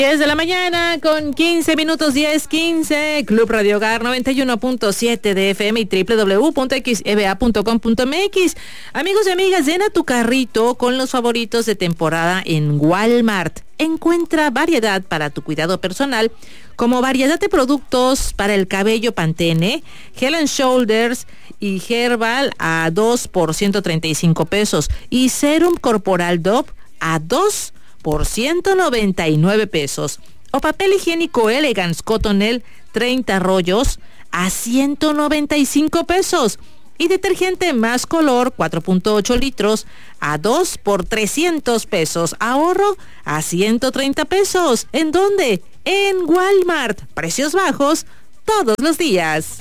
10 de la mañana con 15 minutos, 10:15, Club Radio Hogar 91.7 de FM y www.xeba.com.mx. Amigos y amigas, llena tu carrito con los favoritos de temporada en Walmart. Encuentra variedad para tu cuidado personal, como variedad de productos para el cabello Pantene, Head & Shoulders y Herbal a 2 por 135 pesos y Serum Corporal Dove a 2 por 199 pesos. O papel higiénico Elegance Cottonelle 30 rollos a 195 pesos. Y detergente Más Color 4.8 litros a 2 por 300 pesos. Ahorro a 130 pesos. ¿En dónde? En Walmart. Precios bajos todos los días.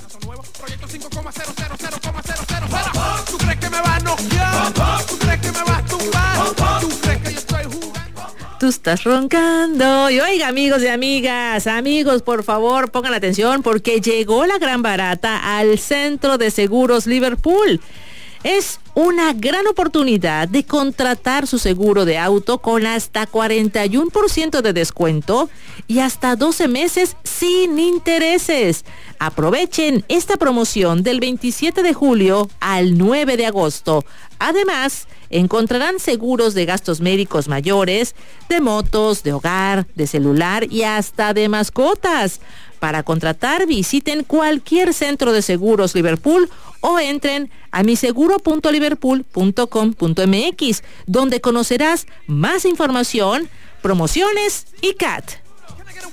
¿Tú crees que me va a noquear? ¿Tú crees que me va a tumbar? ¿Tú crees que yo estoy jugando? Tú estás roncando. Y oiga, amigos y amigas, amigos, por favor, pongan atención porque llegó la gran barata al Centro de Seguros Liverpool. Es una gran oportunidad de contratar su seguro de auto con hasta 41% de descuento y hasta 12 meses sin intereses. Aprovechen esta promoción del 27 de julio al 9 de agosto. Además, encontrarán seguros de gastos médicos mayores, de motos, de hogar, de celular y hasta de mascotas. Para contratar, visiten cualquier centro de seguros Liverpool o entren a miseguro.liverpool.com.mx, donde conocerás más información, promociones y CAT.